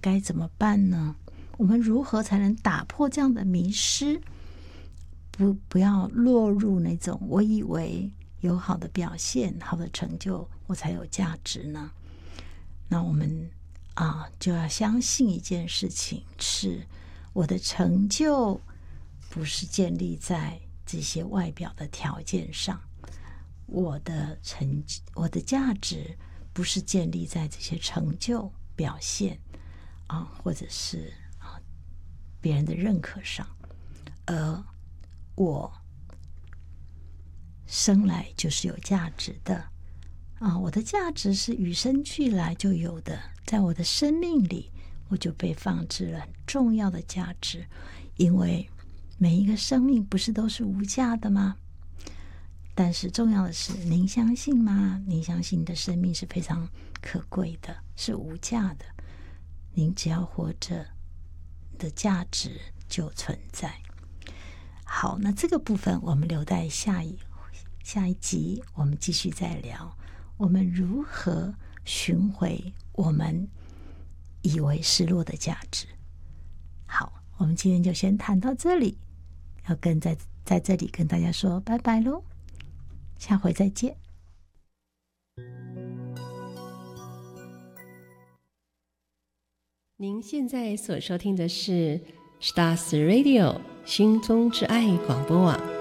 该怎么办呢？我们如何才能打破这样的迷失，不要落入那种我以为有好的表现、好的成就，我才有价值呢？那我们就要相信一件事情，是我的成就不是建立在这些外表的条件上，我的价值不是建立在这些成就表现或者是别人的认可上，而我生来就是有价值的我的价值是与生俱来就有的，在我的生命里我就被放置了很重要的价值，因为每一个生命不是都是无价的吗？但是重要的是，您相信吗？您相信你的生命是非常可贵的，是无价的。您只要活着，你的价值就存在。好，那这个部分我们留待下一集我们继续再聊，我们如何寻回我们以为失落的价值。好，我们今天就先谈到这里，要在这里跟大家说拜拜咯，下回再见。 您现在所收听的是 Stars Radio 心中之爱广播网。